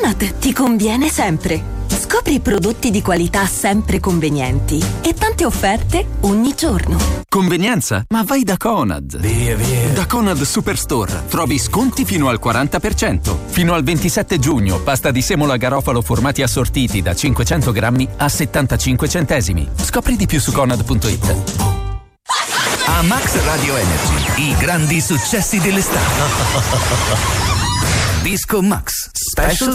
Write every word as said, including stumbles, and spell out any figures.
Conad ti conviene sempre. Scopri prodotti di qualità sempre convenienti e tante offerte ogni giorno. Convenienza? Ma vai da Conad. Via, via. Da Conad Superstore trovi sconti fino al quaranta per cento. Fino al ventisette giugno, pasta di semola garofalo formati assortiti da cinquecento grammi a settantacinque centesimi. Scopri di più su conad punto it. A Max Radio Energy, i grandi successi dell'estate. Disco Max Special